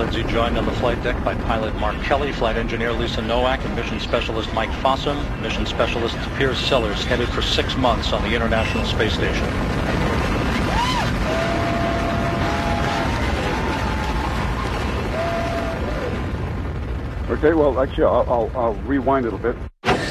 Lindsay, joined on the flight deck by pilot Mark Kelly, flight engineer Lisa Nowak, and mission specialist Mike Fossum. Mission specialist Piers Sellers headed for 6 months on the International Space Station. Okay, well, actually, I'll rewind a little bit.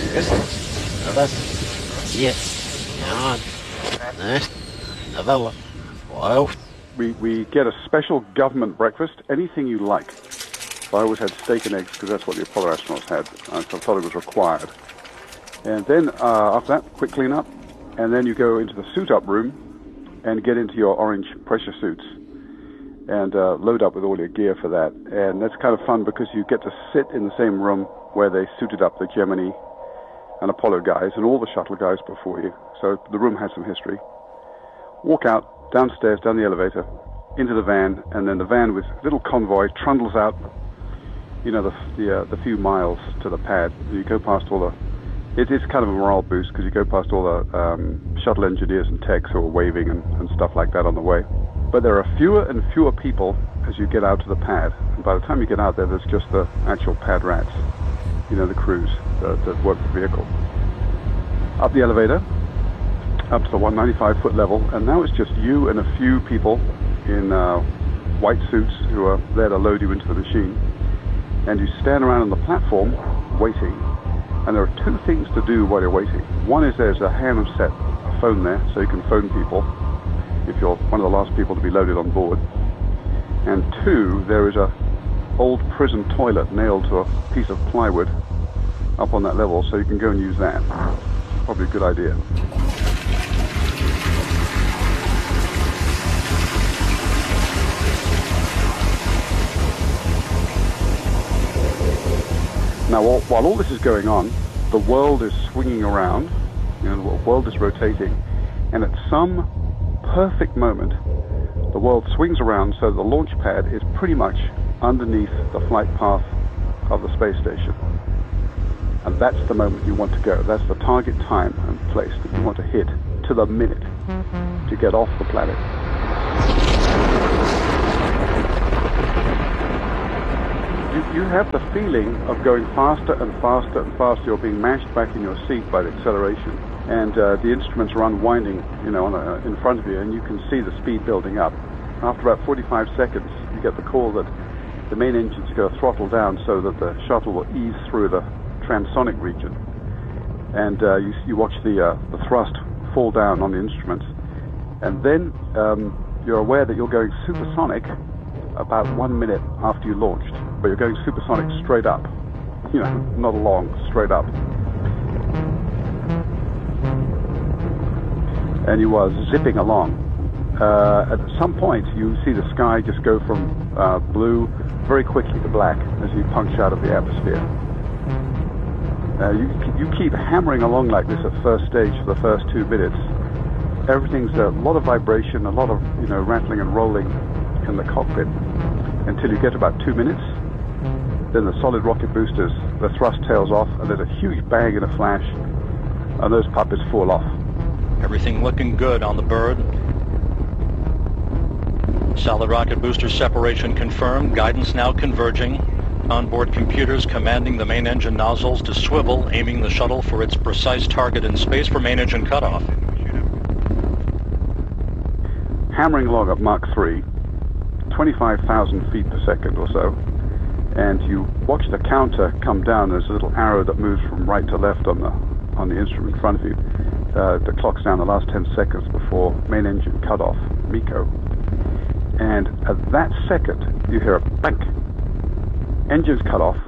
We get a special government breakfast, anything you like. I always had steak and eggs because that's what the Apollo astronauts had, so I thought it was required. And then after that, quick cleanup, and then you go into the suit-up room and get into your orange pressure suits and load up with all your gear for that. And that's kind of fun because you get to sit in the same room where they suited up the Gemini and Apollo guys and all the shuttle guys before you. So the room has some history. Walk out, downstairs, down the elevator, into the van, and then the van with little convoy trundles out, you know, the few miles to the pad. You go past all the... It is kind of a morale boost because you go past all the shuttle engineers and techs who are waving and stuff like that on the way. But there are fewer and fewer people as you get out to the pad. And by the time you get out there, there's just the actual pad rats, you know, the crews that work the vehicle. Up the elevator, up to the 195-foot level, and now it's just you and a few people in white suits who are there to load you into the machine. And you stand around on the platform waiting. And there are two things to do while you're waiting. One is there's a handset, a phone there, so you can phone people if you're one of the last people to be loaded on board. And two, there is a old prison toilet nailed to a piece of plywood up on that level, so you can go and use that. Probably a good idea. Now, while all this is going on, the world is swinging around, you know, the world is rotating, and at some perfect moment, the world swings around so the launch pad is pretty much underneath the flight path of the space station. And that's the moment you want to go. That's the target time and place that you want to hit to the minute to get off the planet. You have the feeling of going faster and faster and faster. You're being mashed back in your seat by the acceleration, and the instruments are unwinding, you know, in front of you, and you can see the speed building up. After about 45 seconds, you get the call that the main engine's going to throttle down so that the shuttle will ease through the transonic region, and you watch the thrust fall down on the instruments, and then you're aware that you're going supersonic about 1 minute after you launched. But you're going supersonic straight up, you know, not along, straight up. And you are zipping along. At some point, you see the sky just go from blue very quickly to black as you punch out of the atmosphere. You keep hammering along like this at first stage for the first 2 minutes. Everything's a lot of vibration, a lot of, you know, rattling and rolling in the cockpit until you get about 2 minutes. Then the solid rocket boosters, the thrust tails off, and there's a huge bang and a flash, and those puppies fall off. Everything looking good on the bird. Solid rocket booster separation confirmed. Guidance now converging. Onboard computers commanding the main engine nozzles to swivel, aiming the shuttle for its precise target in space for main engine cutoff. Hammering along at Mach 3, 25,000 feet per second or so. And you watch the counter come down. There's a little arrow that moves from right to left on the instrument in front of you. The clock's down the last 10 seconds before main engine cutoff, MECO. And at that second, you hear a bang. Engines cut off.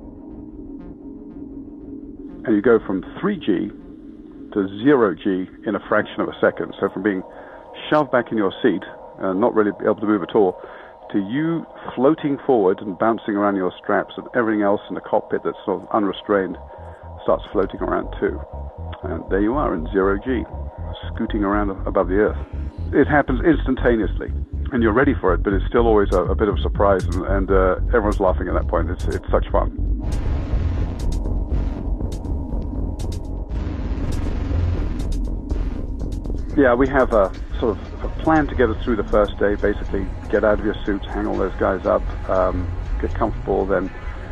And you go from 3G to 0G in a fraction of a second. So from being shoved back in your seat and not really able to move at all, to you floating forward and bouncing around your straps, and everything else in the cockpit that's sort of unrestrained starts floating around too. And there you are in 0G, scooting around above the Earth. It happens instantaneously, and you're ready for it, but it's still always a bit of a surprise, and everyone's laughing at that point. It's such fun. Yeah, we have sort of plan to get us through the first day. Basically, get out of your suits, hang all those guys up, get comfortable, then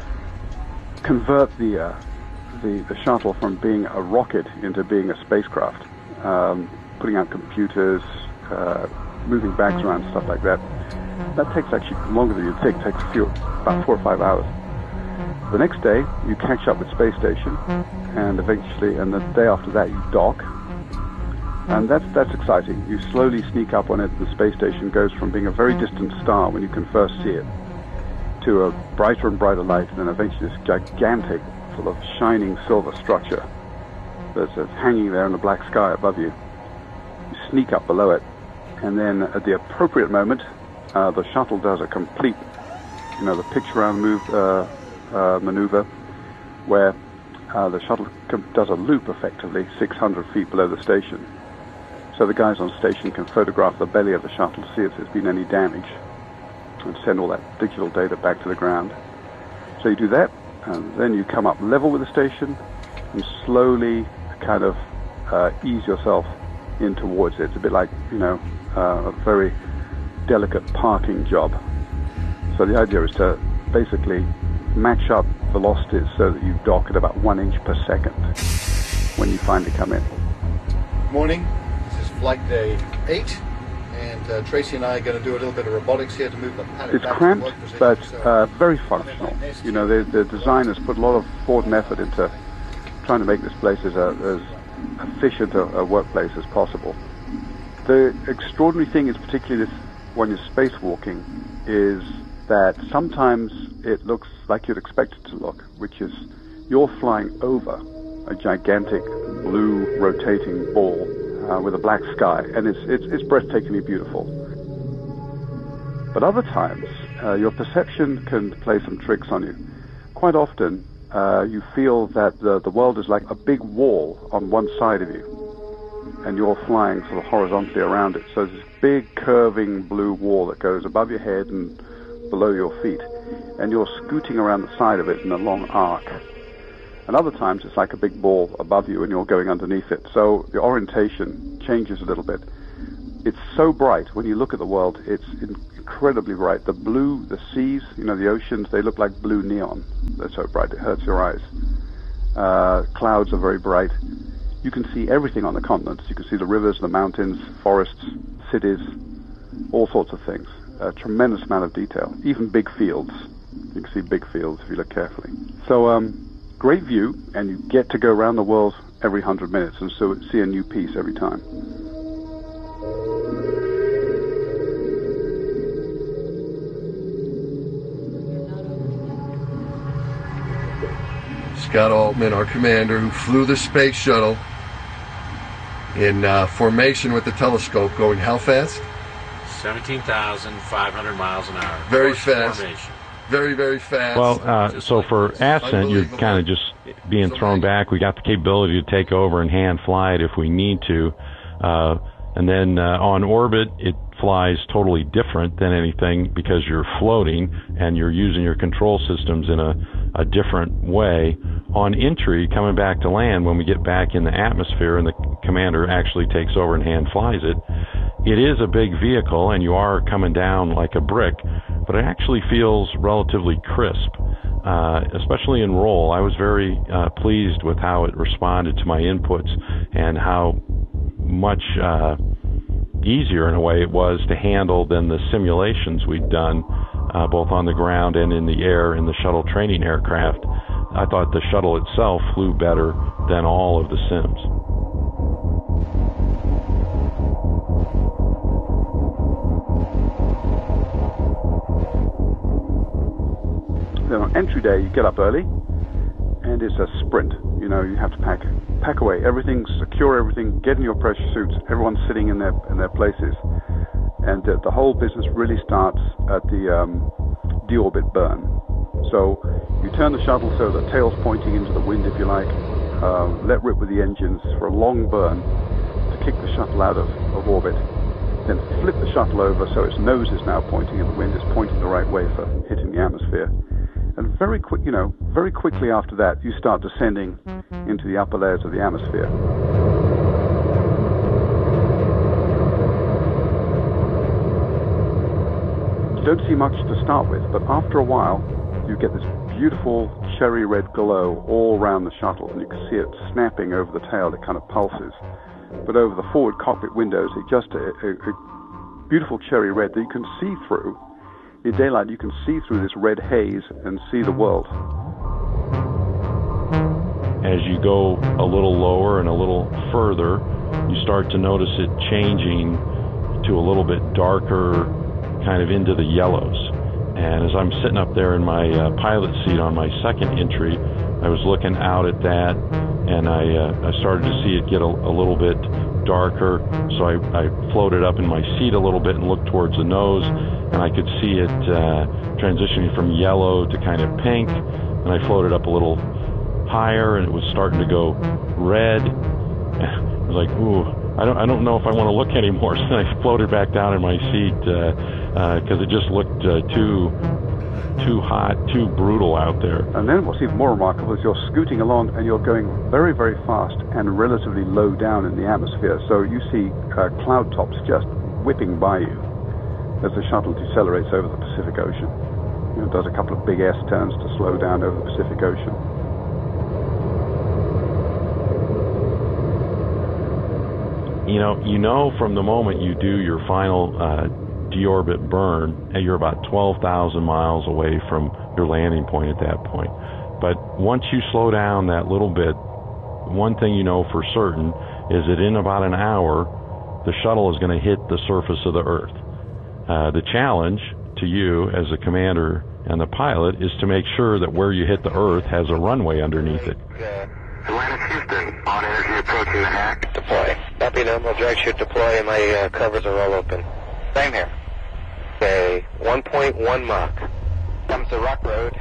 convert the shuttle from being a rocket into being a spacecraft, putting out computers, moving bags around, stuff like that. That takes actually longer than you'd think. It takes about 4 or 5 hours. The next day, you catch up with Space Station, and the day after that, you dock. And that's exciting. You slowly sneak up on it. The space station goes from being a very distant star when you can first see it to a brighter and brighter light, and then eventually this gigantic, sort of shining silver structure that's hanging there in the black sky above you. You sneak up below it, and then at the appropriate moment, the shuttle does a complete, the pitch-around maneuver, where the shuttle does a loop effectively 600 feet below the station. So the guys on station can photograph the belly of the shuttle to see if there's been any damage and send all that digital data back to the ground. So you do that, and then you come up level with the station and slowly kind of ease yourself in towards it. It's a bit like, a very delicate parking job. So the idea is to basically match up velocities so that you dock at about 1 inch per second when you finally come in. Morning. Flight day 8, and Tracy and I are going to do a little bit of robotics here to move the pallet it's back cramped, to work position. but very functional. The designers put a lot of thought and effort into trying to make this place as efficient a workplace as possible. The extraordinary thing is, particularly when you're spacewalking, is that sometimes it looks like you'd expect it to look, which is you're flying over a gigantic blue rotating ball with a black sky, and it's breathtakingly beautiful. But other times, your perception can play some tricks on you. Quite often, you feel that the world is like a big wall on one side of you, and you're flying sort of horizontally around it. So there's this big curving blue wall that goes above your head and below your feet, and you're scooting around the side of it in a long arc. And other times it's like a big ball above you and you're going underneath it. So the orientation changes a little bit. It's so bright. When you look at the world, it's incredibly bright. The blue, the seas, the oceans, they look like blue neon. They're so bright, it hurts your eyes. Clouds are very bright. You can see everything on the continents. You can see the rivers, the mountains, forests, cities, all sorts of things. A tremendous amount of detail. Even big fields. You can see big fields if you look carefully. So, great view, and you get to go around the world every 100 minutes, and so see a new piece every time. Scott Altman, our commander, who flew the space shuttle in formation with the telescope, going how fast? 17,500 miles an hour. Very fast. Formation. Very, very fast. Well, so for ascent, you're kind of just being thrown back. We got the capability to take over and hand fly it if we need to. And then on orbit, it flies totally different than anything because you're floating and you're using your control systems in a different way. On entry, coming back to land, when we get back in the atmosphere and the commander actually takes over and hand flies it, it is a big vehicle and you are coming down like a brick, but it actually feels relatively crisp, especially in roll. I was very pleased with how it responded to my inputs and how much easier in a way it was to handle than the simulations we'd done both on the ground and in the air in the shuttle training aircraft. I thought the shuttle itself flew better than all of the sims. Then on entry day, you get up early, and it's a sprint. You have to pack away everything, secure everything, get in your pressure suits. Everyone's sitting in their places, and the whole business really starts at the deorbit burn. So you turn the shuttle so the tail's pointing into the wind, if you like, let rip with the engines for a long burn to kick the shuttle out of orbit, then flip the shuttle over so its nose is now pointing in the wind, it's pointing the right way for hitting the atmosphere. And very quickly after that, you start descending into the upper layers of the atmosphere. don't see much to start with, but after a while, you get this beautiful cherry red glow all around the shuttle, and you can see it snapping over the tail. It kind of pulses. But over the forward cockpit windows, it's just a beautiful cherry red that you can see through. In daylight, you can see through this red haze and see the world. As you go a little lower and a little further, you start to notice it changing to a little bit darker, kind of into the yellows. And as I'm sitting up there in my pilot seat on my second entry, I was looking out at that, and I started to see it get a little bit darker. So I floated up in my seat a little bit and looked towards the nose, and I could see it transitioning from yellow to kind of pink. And I floated up a little higher, and it was starting to go red. I was like, ooh, I don't know if I want to look anymore. So I floated back down in my seat because it just looked too hot, too brutal out there. And then what's even more remarkable is you're scooting along and you're going very, very fast and relatively low down in the atmosphere. So you see cloud tops just whipping by you as the shuttle decelerates over the Pacific Ocean. You know, it does a couple of big S-turns to slow down over the Pacific Ocean. You know from the moment you do your final deorbit burn, and you're about 12,000 miles away from your landing point at that point. But once you slow down that little bit, one thing you know for certain is that in about an hour, the shuttle is going to hit the surface of the Earth. The challenge to you as the commander and the pilot is to make sure that where you hit the Earth has a runway underneath it. Atlantis, Houston, on energy approaching the hack. Deploy. Copy, no, I'll drag chute deploy, and my covers are all open. Same here. Okay, 1.1 Mach. Comes to Rock Road.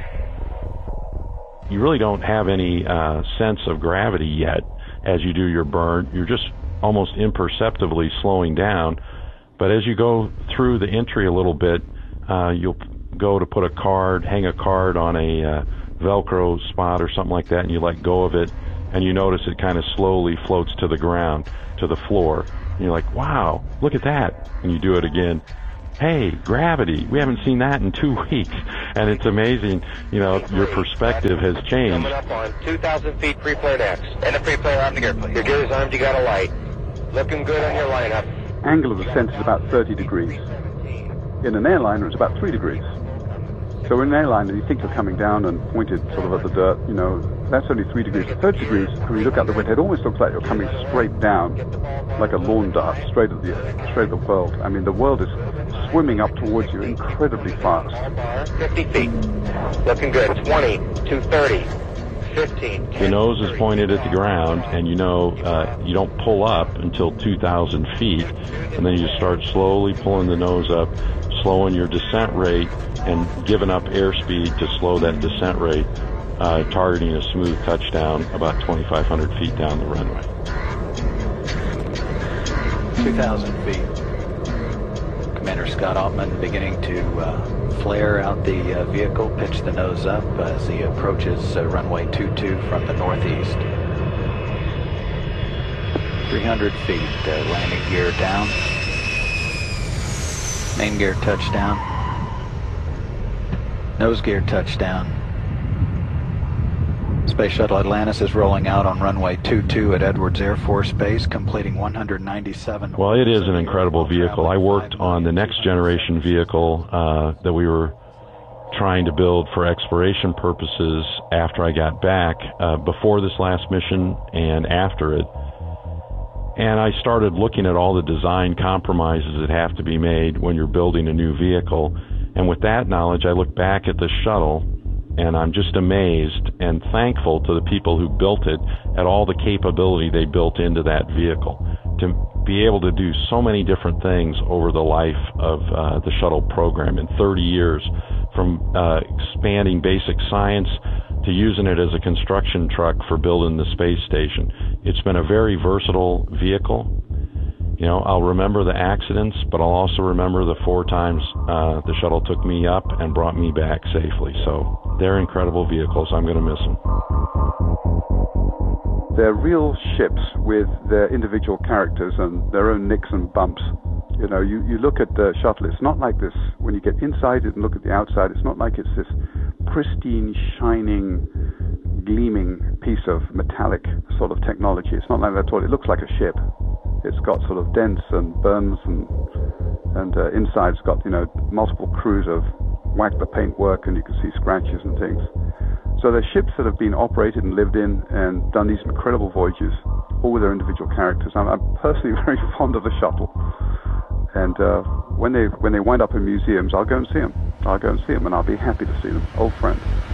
You really don't have any sense of gravity yet as you do your burn. You're just almost imperceptibly slowing down. But as you go through the entry a little bit, you'll go to put hang a card on a Velcro spot or something like that, and you let go of it, and you notice it kind of slowly floats to the ground, to the floor. And you're like, wow, look at that. And you do it again. Hey, gravity, we haven't seen that in 2 weeks. And it's amazing, your perspective has changed. Coming up on 2,000 feet pre-flare X. And the pre-flare arm to gear, please. Your gear is armed, you got a light. Looking good on your lineup. Angle of descent is about 30 degrees. In an airliner, it's about 3 degrees. So in an airliner, you think you're coming down and pointed sort of at the dirt, that's only 3 degrees. At 30 degrees, when you look out the window, it almost looks like you're coming straight down, like a lawn dart, straight at the world. I mean, the world is swimming up towards you incredibly fast. 50 feet. Looking good. 20, 230, 15. The nose is pointed at the ground, and you don't pull up until 2,000 feet, and then you start slowly pulling the nose up, slowing your descent rate, and giving up airspeed to slow that descent rate, targeting a smooth touchdown about 2,500 feet down the runway. 2,000 feet. Commander Scott Altman beginning to flare out the vehicle, pitch the nose up as he approaches runway 22 from the northeast. 300 feet, landing gear down. Main gear touchdown. Nose gear touchdown. Space Shuttle Atlantis is rolling out on runway 22 at Edwards Air Force Base, completing 197. Well, it is an incredible vehicle. I worked on the next generation vehicle that we were trying to build for exploration purposes after I got back, before this last mission and after it. And I started looking at all the design compromises that have to be made when you're building a new vehicle. And with that knowledge, I look back at the shuttle, and I'm just amazed and thankful to the people who built it at all the capability they built into that vehicle to be able to do so many different things over the life of the shuttle program in 30 years, from expanding basic science to using it as a construction truck for building the space station. It's been a very versatile vehicle. I'll remember the accidents, but I'll also remember the 4 times the shuttle took me up and brought me back safely. So they're incredible vehicles. I'm going to miss them. They're real ships with their individual characters and their own nicks and bumps. You know, you look at the shuttle, it's not like this, when you get inside it and look at the outside, it's not like it's this pristine, shining, gleaming piece of metallic sort of technology. It's not like that at all. It looks like a ship. It's got sort of dents and burns, and inside it's got, you know, multiple crews of whack the paint work, and you can see scratches and things. So they're ships that have been operated and lived in and done these incredible voyages, all with their individual characters. I'm personally very fond of the shuttle. And when they wind up in museums, I'll go and see them. And I'll be happy to see them. Old friends.